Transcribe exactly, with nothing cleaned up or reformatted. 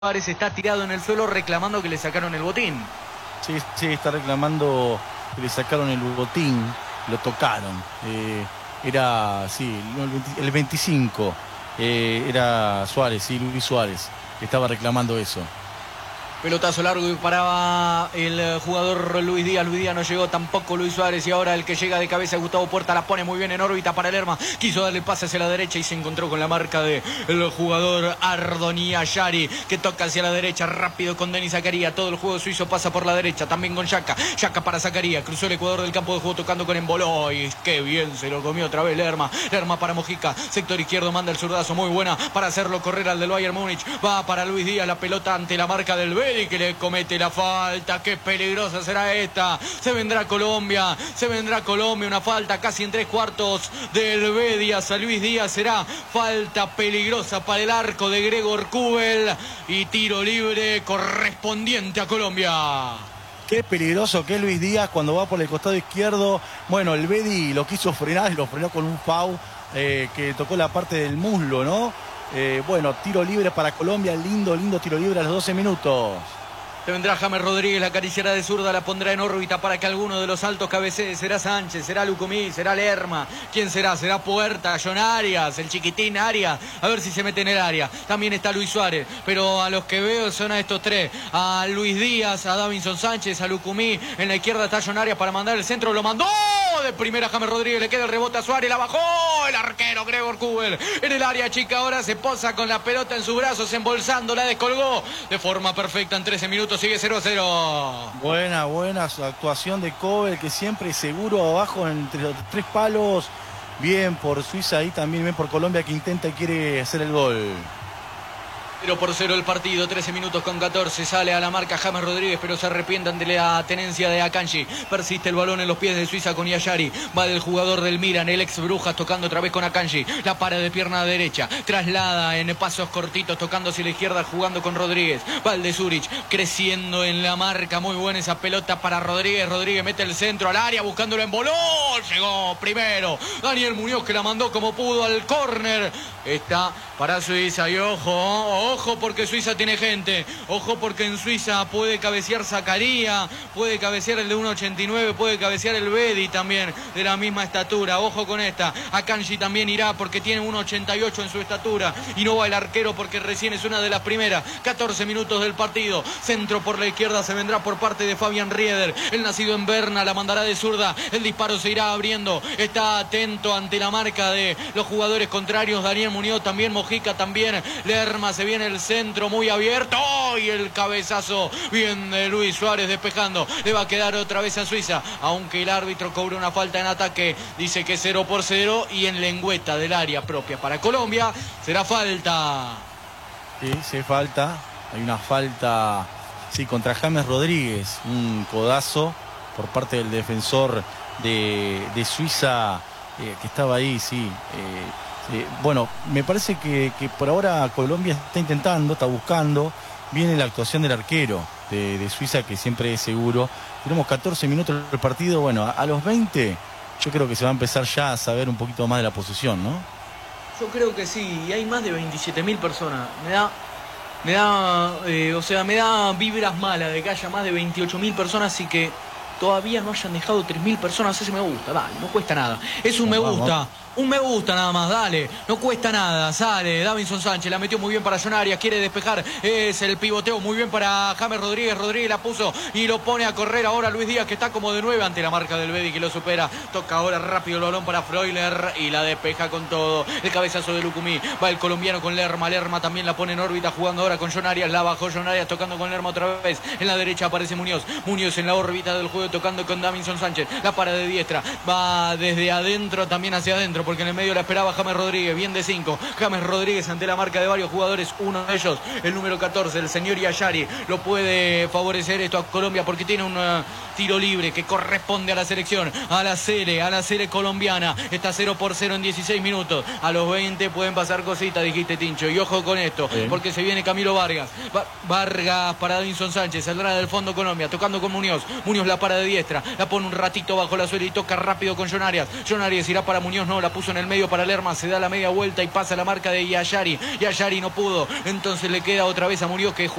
Suárez está tirado en el suelo reclamando que le sacaron el botín. Sí, sí, está reclamando que le sacaron el botín, lo tocaron. Eh, era, sí, el veinticinco, eh, era Suárez, sí, Luis Suárez, estaba reclamando eso. Pelotazo largo y paraba el jugador Luis Díaz. Luis Díaz no llegó tampoco Luis Suárez. Y ahora el que llega de cabeza, Gustavo Puerta, la pone muy bien en órbita para Lerma. Quiso darle pase hacia la derecha y se encontró con la marca del jugador Ardonía Yari, que toca hacia la derecha rápido con Denis Zakaria. Todo el juego suizo pasa por la derecha, también con Yaka. Yaka para Zakaria, cruzó el Ecuador del campo de juego tocando con Embolo. Y qué bien se lo comió otra vez Lerma. Lerma para Mojica, sector izquierdo, manda el zurdazo muy buena para hacerlo correr al del Bayern Múnich. Va para Luis Díaz, la pelota ante la marca del B. Y que le comete la falta. Qué peligrosa será esta. Se vendrá Colombia, se vendrá Colombia, una falta casi en tres cuartos del Bedia a Luis Díaz. Será falta peligrosa para el arco de Gregor Kobel y tiro libre correspondiente a Colombia. Qué peligroso que es Luis Díaz cuando va por el costado izquierdo. Bueno, el Bedi lo quiso frenar y lo frenó con un foul eh, que tocó la parte del muslo, ¿no? Eh, bueno, tiro libre para Colombia, lindo, lindo tiro libre a los doce minutos. Se vendrá James Rodríguez, la acariciará de zurda, la pondrá en órbita para que alguno de los altos cabecee. Será Sánchez, será Lucumí, será Lerma. ¿Quién será? Será Puerta, John Arias, el chiquitín Arias. A ver si se mete en el área. También está Luis Suárez, pero a los que veo son a estos tres. A Luis Díaz, a Davinson Sánchez, a Lucumí. En la izquierda está John Arias para mandar el centro. Lo mandó de primera James Rodríguez, le queda el rebote a Suárez, la bajó el arquero Gregor Kobel. En el área chica ahora se posa con la pelota en sus brazos, embolsando, la descolgó de forma perfecta en trece minutos. Sigue cero a cero. Buena, buena actuación de Kobel, que siempre seguro abajo entre los tres palos. Bien por Suiza y también bien por Colombia, que intenta y quiere hacer el gol. cero por cero el partido, trece minutos con catorce, sale a la marca James Rodríguez, pero se arrepientan de la tenencia de Akanji. Persiste el balón en los pies de Suiza con Yashari. Va del jugador del Milan, el ex Brujas, tocando otra vez con Akanji. La para de pierna derecha, traslada en pasos cortitos, tocando hacia la izquierda, jugando con Rodríguez. Va el de Zurich, creciendo en la marca, muy buena esa pelota para Rodríguez. Rodríguez mete el centro al área, buscándolo en bolón. Llegó primero Daniel Muñoz, que la mandó como pudo al córner. Está para Suiza y ojo, ojo porque Suiza tiene gente, ojo porque en Suiza puede cabecear Zakaria, puede cabecear el de uno ochenta y nueve, puede cabecear el Bedi también de la misma estatura, ojo con esta. Akanji también irá porque tiene uno ochenta y ocho en su estatura y no va el arquero porque recién es una de las primeras. catorce minutos del partido, centro por la izquierda se vendrá por parte de Fabian Rieder, el nacido en Berna, la mandará de zurda, el disparo se irá abriendo, está atento ante la marca de los jugadores contrarios. Daniel Muñoz también, Mojica también, Lerma, se viene el centro muy abierto y el cabezazo bien de Luis Suárez despejando. Le va a quedar otra vez a Suiza, aunque el árbitro cobró una falta en ataque, dice que cero por cero y en lengüeta del área propia para Colombia será falta. Sí, sí, falta. Hay una falta, sí, contra James Rodríguez, un codazo por parte del defensor de, de Suiza eh, que estaba ahí, sí. Eh, Eh, bueno, me parece que, que por ahora Colombia está intentando, está buscando. Viene la actuación del arquero de, de Suiza, que siempre es seguro. Tenemos catorce minutos del partido. Bueno, a, a los veinte yo creo que se va a empezar ya a saber un poquito más de la posesión, ¿no? Yo creo que sí, y hay más de veintisiete mil personas. Me da, me da, eh, o sea, me da vibras malas de que haya más de veintiocho mil personas y que todavía no hayan dejado tres mil personas. Ese me gusta, dale, no cuesta nada. Es un me gusta. Un me gusta nada más, dale, no cuesta nada, sale Davinson Sánchez, la metió muy bien para John Arias, quiere despejar, es el pivoteo muy bien para James Rodríguez, Rodríguez la puso y lo pone a correr ahora Luis Díaz, que está como de nueve ante la marca del Bedi, que lo supera, toca ahora rápido el balón para Freuler y la despeja con todo, el cabezazo de Lucumí, va el colombiano con Lerma, Lerma también la pone en órbita, jugando ahora con John Arias, la bajó John Arias, tocando con Lerma otra vez, en la derecha aparece Muñoz, Muñoz en la órbita del juego, tocando con Davinson Sánchez, la para de diestra, va desde adentro también hacia adentro, porque en el medio la esperaba James Rodríguez, bien de cinco. James Rodríguez ante la marca de varios jugadores, uno de ellos, el número catorce, el señor Yashari, lo puede favorecer esto a Colombia porque tiene un uh, tiro libre que corresponde a la selección, a la Sele, a la Sele colombiana. Está cero por cero en dieciséis minutos. A los veinte pueden pasar cositas, dijiste, Tincho. Y ojo con esto, sí, porque se viene Camilo Vargas. Va Vargas para Davinson Sánchez, saldrá del fondo Colombia, tocando con Muñoz. Muñoz la para de diestra, la pone un ratito bajo la suela y toca rápido con John Arias. John Arias irá para Muñoz, no, la la puso en el medio para Lerma, se da la media vuelta y pasa la marca de Yayari. Yayari no pudo, entonces le queda otra vez a Murió que